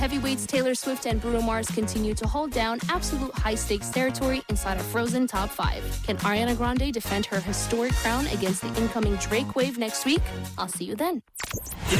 Heavyweights Taylor Swift and Bruno Mars continue to hold down absolute high-stakes territory inside a Frozen Top 5. Can Ariana Grande defend her historic crown against the incoming Drake wave next week? I'll see you then.